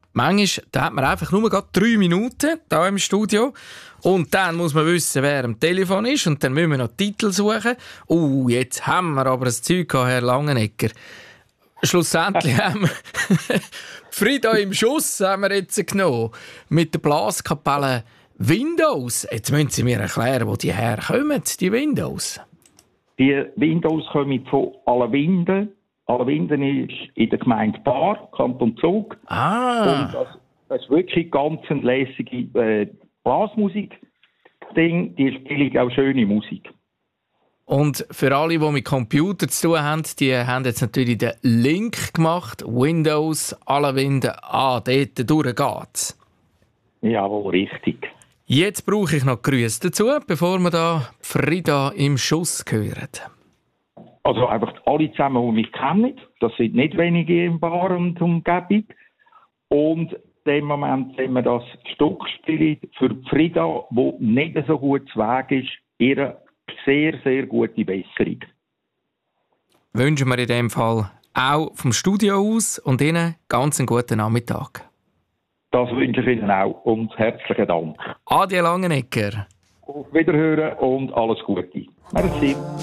Manchmal da hat man einfach nur gerade 3 Minuten hier im Studio und dann muss man wissen, wer am Telefon ist und dann müssen wir noch Titel suchen. Jetzt haben wir aber ein Zeug gehabt, Herr Langenegger. Schlussendlich haben wir Frida im Schuss haben wir jetzt genommen mit der Blaskapelle Windows. Jetzt müssen Sie mir erklären, wo die herkommen, die Windows. Die Windows kommen von Allerwinden. Allerwinden ist in der Gemeinde Baar, Kanton Zug. Und das ist wirklich ganz eine lässige Blasmusik. Die spielen auch schöne Musik. Und für alle, die mit Computer zu tun haben, die haben jetzt natürlich den Link gemacht. Windows, Allerwinden, dort durch geht's. Jawohl, richtig. Jetzt brauche ich noch Grüße dazu, bevor wir da Frida im Schuss hören. Also einfach alle zusammen, die mich kennen. Das sind nicht wenige im Bar und Umgebung. Und in dem Moment, wenn wir das Stück spielen, für Frida, die nicht so gut zu Weg ist, ihre sehr, sehr gute Besserung. Wünschen wir in dem Fall auch vom Studio aus und Ihnen ganz einen guten Nachmittag. Das wünsche ich Ihnen auch und herzlichen Dank. Adi Langenegger. Auf Wiederhören und alles Gute. Merci.